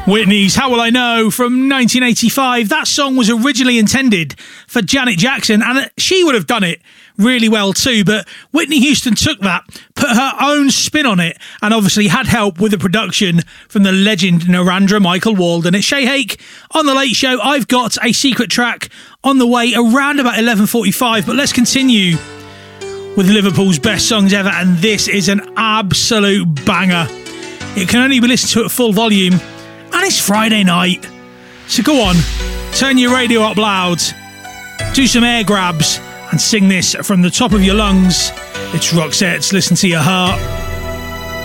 Whitney's How Will I Know from 1985. That song was originally intended for Janet Jackson, and she would have done it really well too, but Whitney Houston took that, put her own spin on it, and obviously had help with the production from the legend Narendra Michael Walden. It's Shay Hake on The Late Show. I've got a secret track on the way around about 11:45, but let's continue with Liverpool's best songs ever, and this is an absolute banger. It can only be listened to at full volume, and it's Friday night. So go on, turn your radio up loud, do some air grabs, and sing this from the top of your lungs. It's Roxette's Listen to Your Heart.